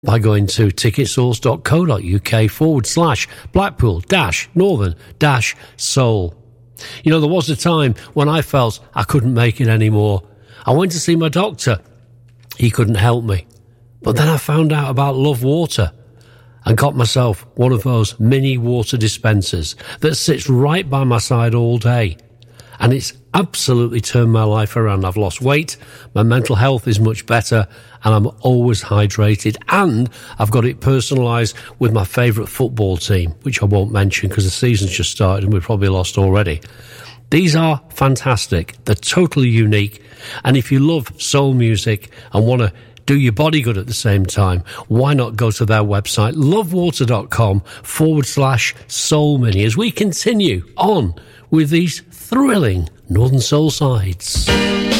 by going to ticketsource.co.uk/Blackpool-Northern-Soul. You know, there was a time when I felt I couldn't make it anymore. I went to see my doctor. He couldn't help me. But then I found out about Love Water and got myself one of those mini water dispensers that sits right by my side all day. And it's absolutely turned my life around. I've lost weight, my mental health is much better, and I'm always hydrated. And I've got it personalised with my favourite football team, which I won't mention because the season's just started and we've probably lost already. These are fantastic. They're totally unique. And if you love soul music and want to do your body good at the same time, why not go to their website, lovewater.com/Soul Mini, as we continue on with these thrilling Northern Soul sides.